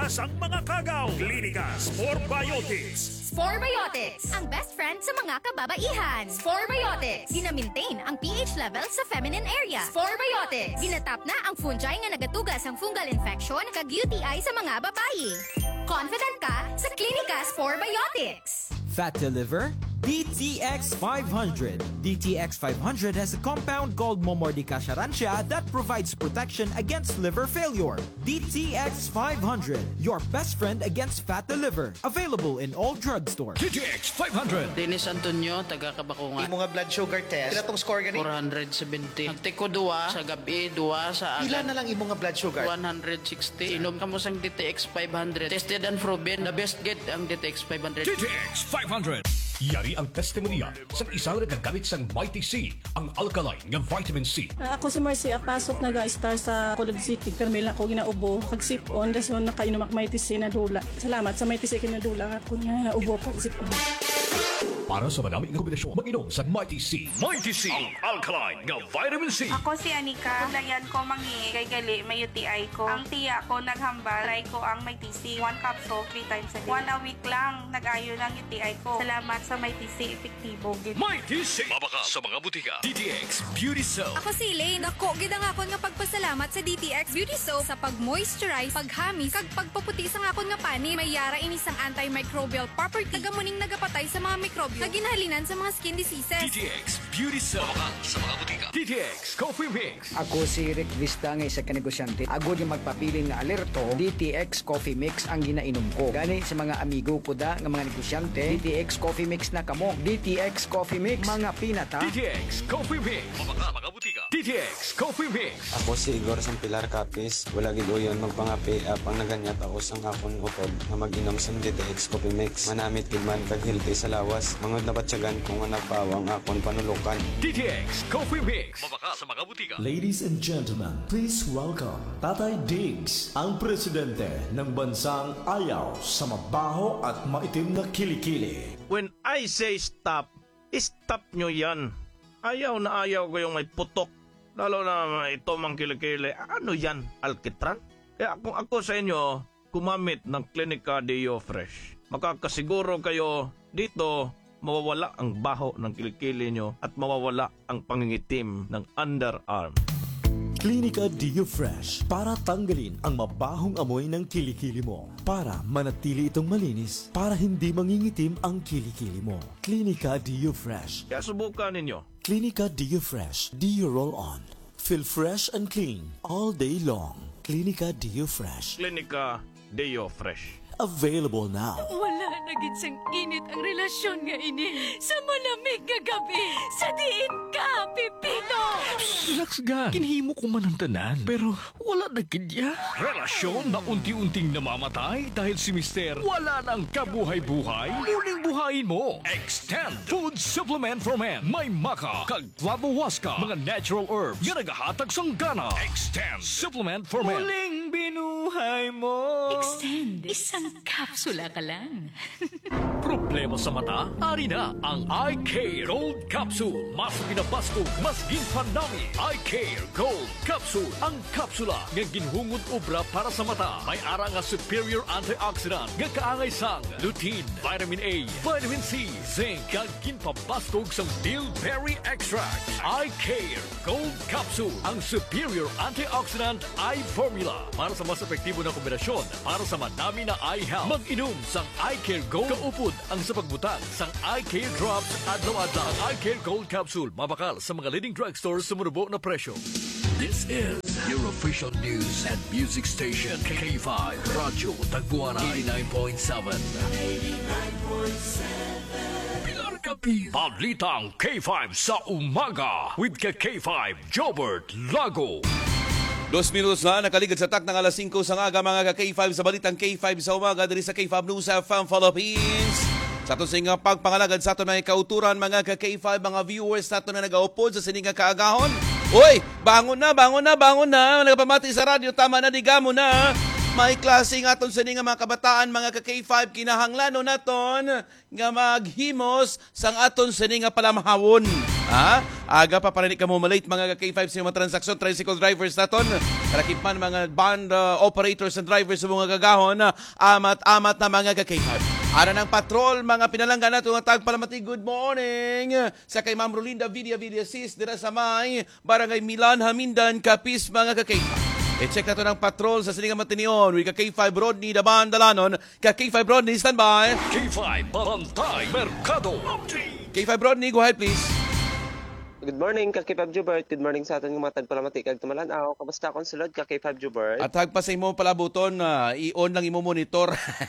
Iwas ang mga kagaw. Clinicas Sporbiotics. Sporbiotics, ang best friend sa mga kababaihan. Sporbiotics, gina-maintain ang pH level sa feminine area. Sporbiotics, ginatap na ang fungi nga nagatugas ang fungal infection kag UTI sa mga babayi. Confident ka sa Clinica Sporbiotics. Fat to liver? DTX 500. DTX 500 has a compound called Momordica charantia that provides protection against liver failure. DTX 500, your best friend against fat to liver. Available in all drugstores. DTX 500. Dennis Antonio, taga Kabakungan. Imo nga blood sugar test. Pila tong score gani? 470. Nagtiko duwa sa gabi, duwa sa Pila agad. na lang imo nga blood sugar? 160. Inom ka mo sang DTX 500. Tested and proven. The best get ang DTX 500. DTX 500. Yari ang testimonya sa isang nagagamit sa Mighty C, ang alkaline nga vitamin C. Ako si Marcy, pasok nag-star sa Colod City. Karmela ako ginaubo. Pag-sip-on, daso nakainom ak Mighty C na dula. Salamat sa Mighty C kinadula ako nga naubo pag-sip-on. Para sa maraming kombinasyon, mag-inom sa Mighty C. Mighty C, ang alkaline nga vitamin C. Ako si Anika. Kuglayan ko mangi kay gali may UTI ko. Ang tiya ko naghambal. Try ko ang may TC. 1 capsule 3 times a day. 1 a week lang nag-ayo ng UTI ko. Salamat sa may TC epektibo. Mighty C. Mabaka sa mga butika. DTX Beauty Soap. Ako si Elaine. Dako gid ang akon nga pagpasalamat sa DTX Beauty Soap sa pag-moisturize, paghamis, kag pagpaputi sa akon nga pani. May yara ini sang antimicrobial property. Tagamuning nagapatay sa mga mikrobyo na ginahalinan sa mga skin diseases. DTX Beauty Soap. Mabaka sa mga butika. DTX Coffee Mix. Ako si Rick Vista nga isa ka negosyante. Agod yung magpapili nga alerto, DTX Coffee Mix ang ginainom ko. Gani sa mga amigo ko da nga mga negosyante, DTX Coffee Mix na kamo. DTX Coffee Mix, mga pinata. DTX Coffee Mix. Mabaka mga butika. DTX Coffee Mix. Ako si Igor Sampilar Capis. Wala gid uyon magpangapi apang naganyat ako sang akon utod nga mag-inom sang DTX Coffee Mix. Manamit gid man kag healthy sa lawas. Mangod na batyagan kung nga nagpawang akon panulukan. DTX Coffee Mix. Mabaka sa mga butika. Ladies and gentlemen, please welcome Tatay Diggs, ang presidente ng bansang ayaw sa mabaho at maitim na kilikili. When I say stop, stop nyo yan. Ayaw na ayaw ko yung may putok. Lalo na ito mang kilikili. Ano yan? Alkitran? Kaya kung ako sa inyo, kumamit ng Clinica Deo Fresh. Makakasiguro kayo dito mawawala ang baho ng kilikili nyo at mawawala ang pangingitim ng underarm. Clinica Deo Fresh para tanggalin ang mabahong amoy ng kilikili mo. Para manatili itong malinis. Para hindi mangingitim ang kilikili mo. Clinica Deo Fresh. Kaya subukan ninyo. Clinica Deo Fresh. Deo Roll On. Feel fresh and clean all day long. Clinica Deo Fresh. Clinica Deo Fresh. Available now. Wala na gid sang init ang relasyon nga ini sa malamig nga gabi. Sa diin ka, Pipito! Relax ga. Kinhimo ko man ang tanan. Pero wala na kidya. Relasyon na unti-unting namamatay dahil si Mister wala nang kabuhay-buhay. Muling buhayin mo. Extend Food Supplement for Men. May maka, kag flavowaska, mga natural herbs nga nagahatag sang gana. Extend Supplement for Men. Muling binuhay mo. Extend. Isang kapsula ka lang. Problema sa mata? Ari na ang Eye Care Gold Capsule. Mas pinabastog, mas ginpanami. Eye Care Gold Capsule. Ang kapsula nga ginhungod obra para sa mata. May ara nga superior antioxidant nga kaangay sang lutein, vitamin A, vitamin C, zinc, kag ginpabastog sang bilberry extract. Eye Care Gold Capsule. Ang superior antioxidant eye formula para sa mas epektibo na kombinasyon para sa madami na eye health. Mag-inom sang Eye Care Gold. Kaupod ang sa pagbutang sang Eye Care Drops adlaw-adlaw. Ang Eye Care Gold Capsule mabakal sa mga leading drugstores sa murubo na presyo. This is your official news and music station. K5 Radyo Tagbuana 89.7. 89.7. Balitang K5 sa umaga with K5 Jobert Lago. 2 minutos na nakaligid sa tak ng alas 5 sa ngaga mga ka-K5 sa balitang K5 sa umaga diri sa K5 News FM Philippines. Sa aton singa pagpangalagad sa aton mga kauturan mga ka-K5 mga viewers nato na nagaupod sa sininga kaagahon. Uy, bangon na, bangon na, bangon na. Nagapamati sa radyo, tama na, digamo na. May klase nga aton sininga mga kabataan mga ka-K5 kinahanglanon naton nga maghimos sang aton sininga palamahawon. Aga pa para di ka mo malate mga K5 sa mga transaksyon, tricycle drivers naton. Kalakip man mga band operators and drivers sa mga gagahon, amat na mga K5. Ara ng patrol, mga pinalanggan nato nga tagpalamati, good morning. Sa kay Ma'am Rolinda Vidia Sis, dira sa may Barangay Milan, Hamindan, Capiz, mga K5. I-check na to ng patrol sa siningang matinion. With K5 Rodney, Daban, Dalanon. K5 Rodney, standby. K5 Bantay Mercado Update. K5 Rodney, go ahead please. Good morning, K5 Jubert. Good morning sa aton ng mga tagpalamati kag tumalanaw. Kamusta akong sulod, K5 Jubert? At hagpa sa imo palabuton, i-on lang imo monitor.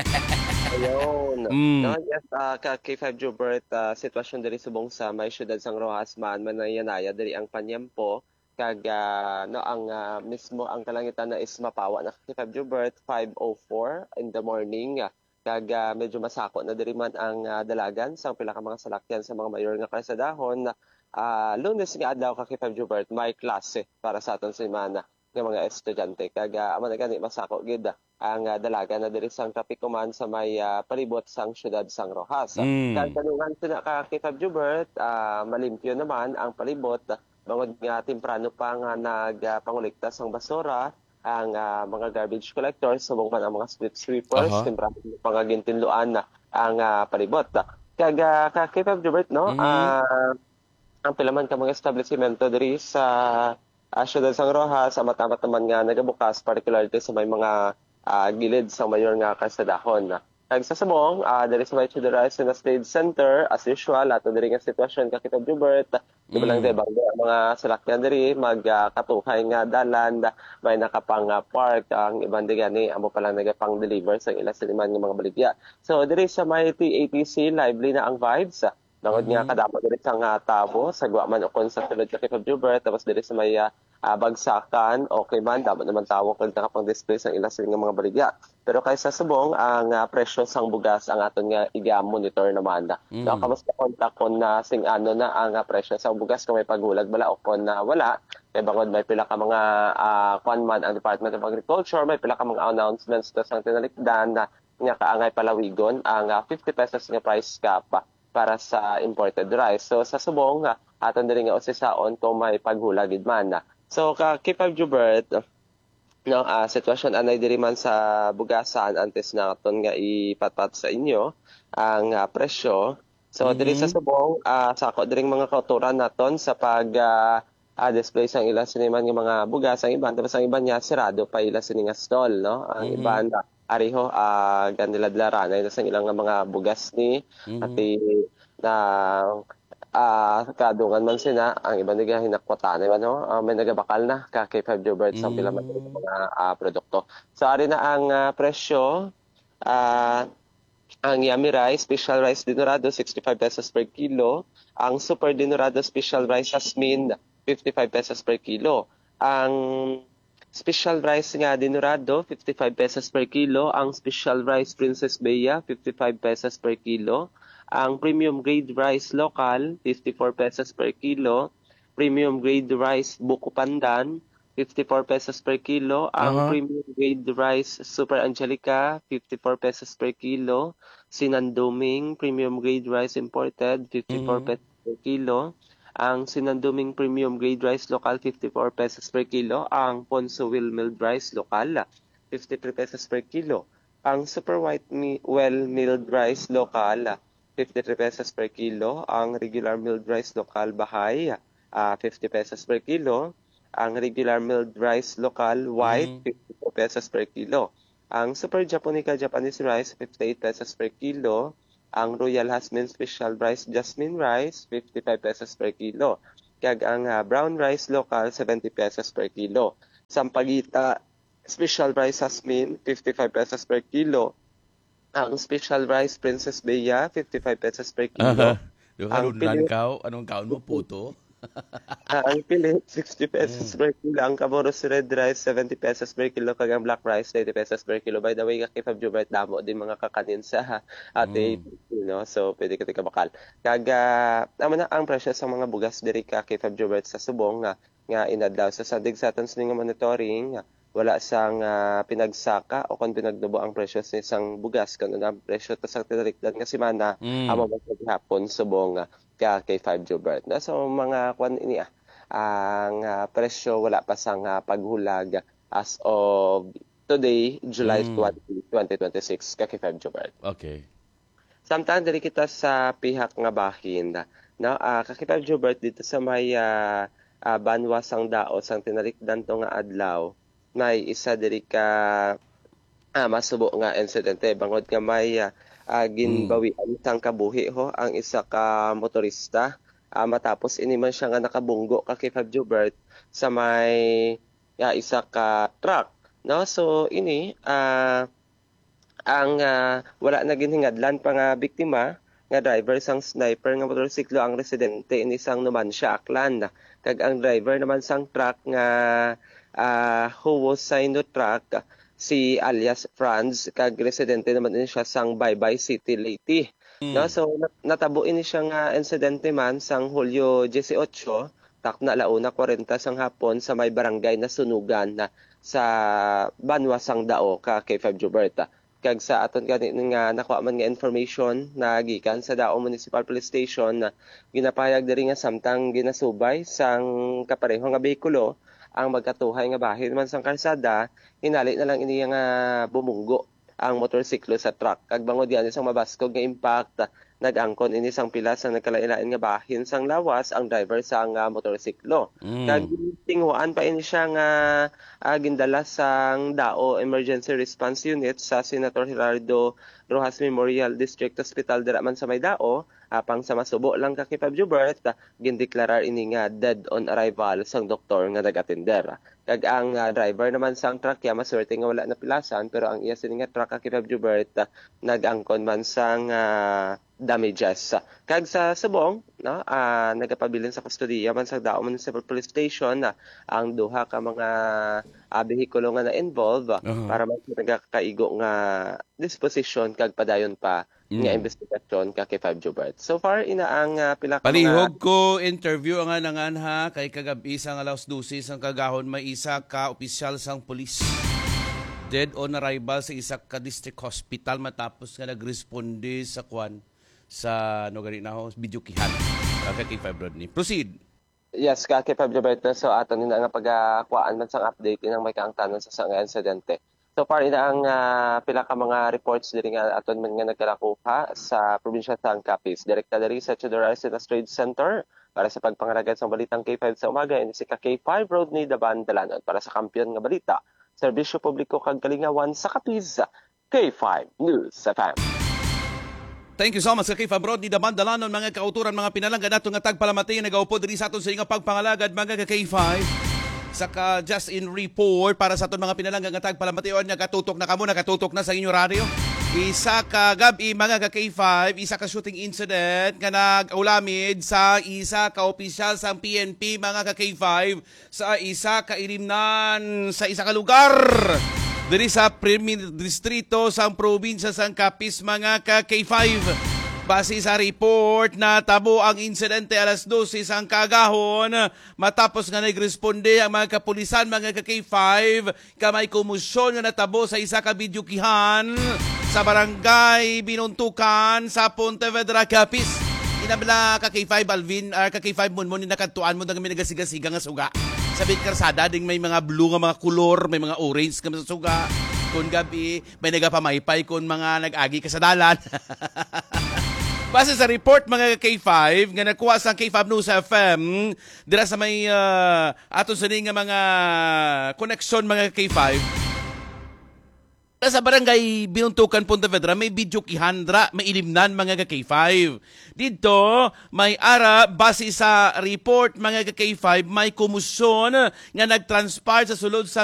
Ayun. No, yes, K5 Jubert, sitwasyon diri subong sa may syudad sang Rojas man manayanaya diri ang panyampo kag ang mismo ang kalangitan na is mapawa na K5 Jubert 5:04 in the morning. Kag medyo masako na diri man ang dalagan sa pila ka mga salakyan sa mga mayor nga kalsadahon. Lunes nga adlaw K5 Jubert may klase para sa aton sa semana ng mga estudyante. Kag amo na gani masako gid ang dalaga na diri sang traffic command sa may palibot sang syudad sang Rojas. Kag kanungan sina K5 Jubert, malimpyo naman ang palibot bangod nga temprano pa nga nagpangulikta sang basura ang mga garbage collectors subong man ang mga street sweepers temprano pa nga gintinluan na ang palibot. Kag K5 Jubert no, ang pilaman ka mga establishmento diri sa syudad sang Rojas, amat-amat naman nga nagabukas, particularly sa may mga gilid sa mayor nga kalsadahon. Kag sa subong, diri sa may Chuderize na State Center, as usual, ato diri nga sitwasyon K5 Jubert, di ba lang debang mga salakyan diri, magkatuhay nga dalan, may nakapang park, ang ibang digani, amo palang nagapang-deliver sa ila siliman nga mga baligya. So, diri sa may TATC, lively na ang vibes, Nangod nga kadamo diri sang tabo sa Guaman ukon sa sulod K5 Jubert, tapos diri sa may bagsakan okay man damo naman tawo kag nakapang-display sang ilang nga mga baligya. Pero kaysa subong ang presyo sang bugas ang aton nga iga-monitor naman na. So kamusta kontak kon na sing ano na ang presyo sang bugas kung may paghulag bala o kon na wala. Kay bangod may pila ka mga kwan man ang Department of Agriculture, may pila ka mga announcements to sang tinalikdan na nga kaangay palawigon ang 50 pesos nga price cap para sa imported rice. So sa subong aton diri nga usisaon kung may paghulagid man na. So K5 Jubert no sitwasyon anay diri man sa bugasan antes na aton nga ipatpat sa inyo ang presyo. So diri sa subong sako diri mga kauturan naton sa pag display sang ilang siniman nga mga bugas ang iban tapos ang iban niya sirado pa ila sini nga stall no ang iban ariho gandiladlaran ay sang ilang nga mga bugas ni ati na kadungan man sina ang iban nga hinakwatan no may nagabakal na K5 Jubert sa pila man mga produkto. So ari na ang presyo ang yummy rice, special rice dinurado 65 pesos per kilo, ang super dinurado special rice jasmine 55 pesos per kilo. Ang special rice nga dinurado, 55 pesos per kilo. Ang special rice Princess Bea, 55 pesos per kilo. Ang premium grade rice local, 54 pesos per kilo. Premium grade rice Buko Pandan, 54 pesos per kilo. Ang premium grade rice Super Angelica, 54 pesos per kilo. Sinanduming premium grade rice imported, 54 pesos per kilo. Ang Sinanduming Premium Grade Rice Local, 54 pesos per kilo. Ang Ponso Well Milled Rice Local, 53 pesos per kilo. Ang Super White Well Milled Rice Local, 53 pesos per kilo. Ang Regular Milled Rice Local Bahay, 50 pesos per kilo. Ang Regular Milled Rice Local White, 54 pesos per kilo. Ang Super Japonica Japanese Rice, 58 pesos per kilo. Ang Royal Jasmine Special Rice Jasmine Rice, 55 pesos per kilo. Kag ang brown rice local, 70 pesos per kilo. Sampagita Special Rice Jasmine, 55 pesos per kilo. Ang Special Rice Princess Bea, 55 pesos per kilo. Anong kaon mo? Puto? Ang pilit, 60 pesos per kilo. Ang Camoros Red Rice, 70 pesos per kilo. Kag ang Black Rice, 30 pesos per kilo. By the way, K5 Jubert, damo din mga kakanin sa ate, no? So, pwede ka bakal. Kag, ang presyo sa mga bugas diri K5 Jubert sa subong nga inadlaw. So, sa dig sa aton nga monitoring, wala sang pinagsaka o kung pinagdubo ang presyo sa isang bugas. Kung ang presyo to sa tinalikdan nga semana, amo man sa hapon subong ka K5 Jobert. So mga kwan ini ang presyo wala pa sang paghulag as of today, July 20, 2026 ka K5 Jobert. Okay. Samtang diri kita sa pihak nga bahin no K5 Jobert dito sa may banwa sang daot sang tinalikdan to nga adlaw may isa diri ka masubo nga insidente bangod nga may ginbawian sang kabuhi ho ang isa ka motorista matapos ini man siya nga nakabunggo ka K5 Jobert sa may isa ka truck no so ini ang wala na ginhingadlan pa nga biktima nga driver sang sniper nga motorsiklo ang residente ini sang Numancia Aklan kag ang driver naman sang truck nga Huwosay truck si alias Franz kag residente naman din siya sang Baybay City Leyte. No so natabo ini siya nga insidente man sang Hulyo 18 takna 1:40 sang hapon sa may barangay na Sunugan sa Banwa sang Dao ka K5 Jobert. Kag sa aton gani nga nakuha man nga information na gikan sa Dao Municipal Police Station na ginapayag diri nga samtang ginasubay sang kapareho nga behikulo ang magkatuhay nga bahin man sang kalsada hinali na lang ini nga bumunggo ang motorsiklo sa truck kag bangod yan isang mabaskog nga impact nag-angkon ini sang pila sa nagkalain-lain nga bahin sang lawas ang driver sang motorsiklo kag tinguan pa ini siya nga gindala sang Dao Emergency Response Unit sa Senator Gerardo Rojas Memorial District Hospital dira man sa may Dao apang sa masubo lang ka K5 Jobert gindeklarar ini nga dead on arrival sang doktor nga nag-atender kag ang driver naman sang truck ya maswerte nga wala na pilasan pero ang iya sini nga truck ka K5 Jobert nag-angkon man sang damages kag sa subong no nagapabilin sa kustodiya man sa Dao Municipal Police Station ang duha ka mga behikulo nga na-involve para man nagakaigo nga disposition kag padayon pa nga investigasyon ka K5 Jobert. So far ina ang pila ka palihog ko interview ang nangan ha kay kagabi sang alas 12 sang kagahon may isa ka opisyal sang pulis dead on arrival sa isa ka district hospital matapos nga nagresponde sa kwan sa gani na ho video kihan ka K5 Rodney. Proceed. Yes, ka K5 Jobert so aton ina nga pagkuan man sang update inang may kaangtanon sa sang insidente. So far ina ang pila ka mga reports diri nga aton man nga nagkalakuha sa probinsya sang Capiz. Direkta diri sa Chodora Trade Center para sa pagpangaragad sa balitang K5 sa umaga ini si K5 Rodney Daban Dalanon para sa kampiyon nga balita. Serbisyo publiko kag kalingawan sa Capiz. K5 News FM. Thank you so much kay K5 Rodney Daban Dalanon mga kauturan mga pinalanggan nato nga tagpalamati nagaupo diri sa aton sa nga pagpangalagad mga K5. Saka just in report para sa aton mga pinalanggan nga tagpalamation nga katutok na sa inyo radio. Isa ka gabi mga K5, isa ka shooting incident nga nag-ulamid sa isa ka opisyal sa PNP mga K5 sa isa ka ilimnan sa isa ka lugar. Diri sa Premier Distrito sa probinsya sang Capiz mga K5. Base sa report na tabo ang insidente alas 12 sang kagahon matapos nga nagresponde ang mga kapulisan mga K5 kamay kumusyon nga natabo sa isa ka bidyukihan sa barangay Binuntukan sa Pontevedra, Capiz. Inabla ka K5 Alvin ka K5 Munmon ni nakadtuan mo nga may nagasiga-siga nga suga. Sa karsada ding may mga blue nga mga kulor, may mga orange nga sa suga. Kun gabi may nagapamaypay kun mga nag-agi ka sa dalan. Base sa report mga K5 nga nakuha sa K5 News FM dira sa may aton sa nga mga connection mga K5 sa barangay Binuntukan, Pontevedra may video kihandra may ilimnan mga K5 dito may ara base sa report mga K5 may kumusyon nga nagtranspire sa sulod sa